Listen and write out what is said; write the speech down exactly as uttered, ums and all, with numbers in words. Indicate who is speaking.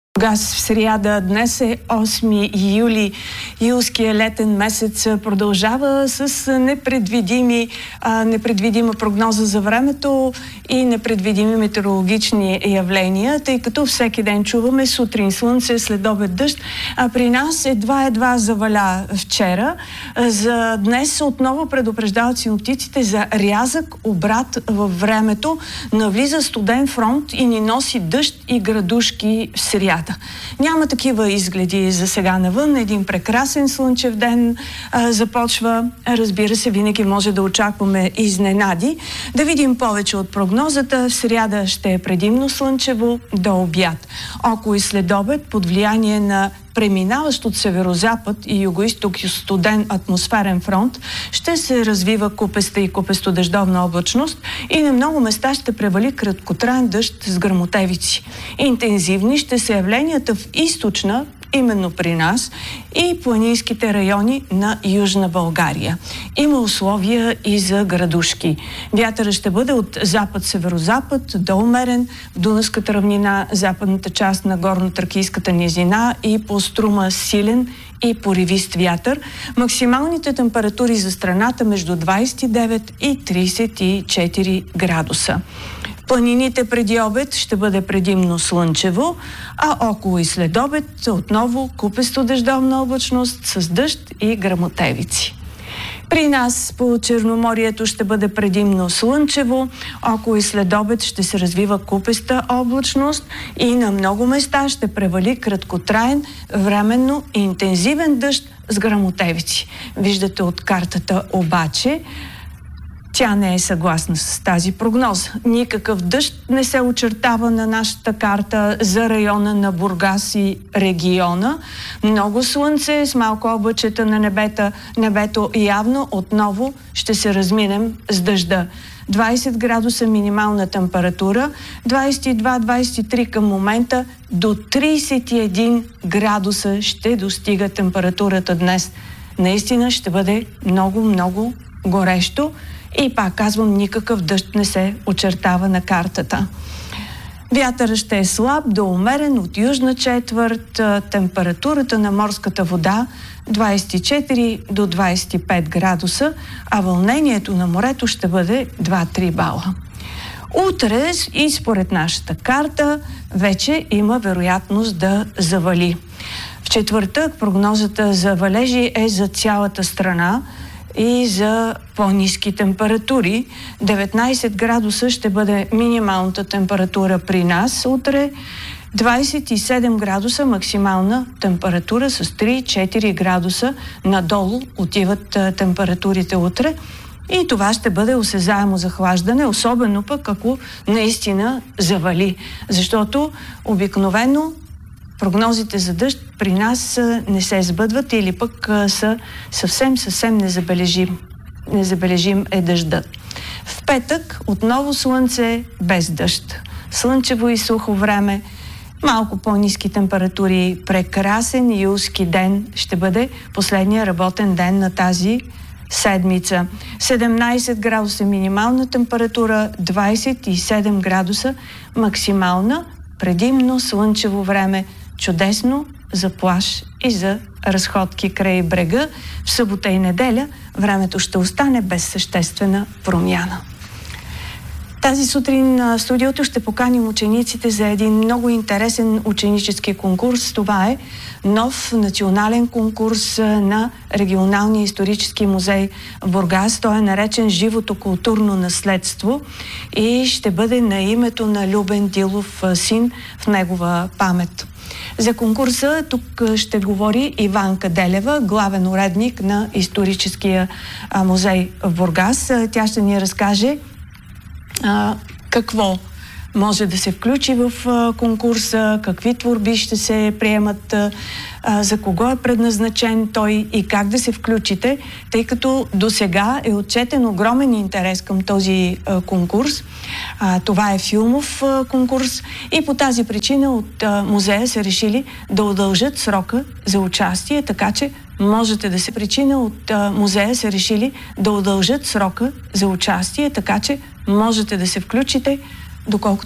Speaker 1: Бургас в сряда. Днес е осми юли. Юлския летен месец продължава с непредвидими, а, непредвидима прогноза за времето и непредвидими метеорологични явления, тъй като всеки ден чуваме сутрин слънце, следобед дъжд, а при нас едва-едва заваля вчера. За днес отново предупреждават синоптиците за рязък обрат във времето. Навлиза студен фронт и ни носи дъжд и градушки в сряда. Няма такива изгледи за сега навън. Един прекрасен слънчев ден а, започва. Разбира се, винаги може да очакваме изненади. Да видим повече от прогнозата. В сряда ще е предимно слънчево до обяд. Около и следобед под влияние на преминаващ от северозапад и югоизток студен атмосферен фронт ще се развива купеста и купесто-дъждовна облачност и на много места ще превали краткотраен дъжд с гръмотевици. Интензивни ще са явленията в източна, именно при нас, и планинските райони на Южна България. Има условия и за градушки. Вятърът ще бъде от запад-северозапад до умерен в Дунавската равнина, западната част на горно-тракийската низина и по Струма силен и поривист вятър. Максималните температури за страната между двадесет и девет и тридесет и четири градуса. Планините преди обед ще бъде предимно слънчево, а около и след обед отново купесто-дъждовна облачност с дъжд и гръмотевици. При нас по Черноморието ще бъде предимно слънчево, около и след обед ще се развива купеста облачност и на много места ще превали краткотраен, временно и интензивен дъжд с гръмотевици. Виждате от картата обаче, тя не е съгласна с тази прогноза. Никакъв дъжд не се очертава на нашата карта за района на Бургас и региона. Много слънце с малко облачета на небета. Небето явно отново ще се разминем с дъжда. двадесет градуса минимална температура, двадесет и два - двадесет и три към момента, до тридесет и един градуса ще достига температурата днес. Наистина ще бъде много-много горещо. И пак казвам, никакъв дъжд не се очертава на картата. Вятърът ще е слаб до умерен от южна четвърт, температурата на морската вода двадесет и четири до двадесет и пет градуса, а вълнението на морето ще бъде два - три бала. Утре и според нашата карта вече има вероятност да завали. В четвъртък прогнозата за валежи е за цялата страна и за по-ниски температури. деветнадесет градуса ще бъде минималната температура при нас утре, двадесет и седем градуса максимална температура, с три - четири градуса надолу отиват температурите утре. И това ще бъде осезаемо захлаждане, особено пък ако наистина завали. Защото обикновено прогнозите за дъжд при нас не се сбъдват или пък са съвсем, съвсем незабележим. Незабележим е дъждът. В петък отново слънце без дъжд. Слънчево и сухо време, малко по-ниски температури, прекрасен юлски ден ще бъде последния работен ден на тази седмица. седемнадесет градуса минимална температура, двадесет и седем градуса максимална, предимно слънчево време, чудесно за плаж и за разходки край брега. В събота и неделя времето ще остане без съществена промяна. Тази сутрин на студиото ще поканим учениците за един много интересен ученически конкурс. Това е нов национален конкурс на Регионалния исторически музей в Бургас. Той е наречен Живото културно наследство и ще бъде на името на Любен Дилов син в негова памет. За конкурса тук ще говори Иванка Делева, главен уредник на историческия музей в Бургас. Тя ще ни разкаже а, какво може да се включи в а, конкурса, какви творби ще се приемат, а, за кого е предназначен той и как да се включите, тъй като досега е отчетен огромен интерес към този а, конкурс. А, това е филмов а, конкурс и по тази причина от а, музея са решили да удължат срока за участие, така че можете да се причина от а, музея са решили да удължат срока за участие, така че можете да се включите, доколкото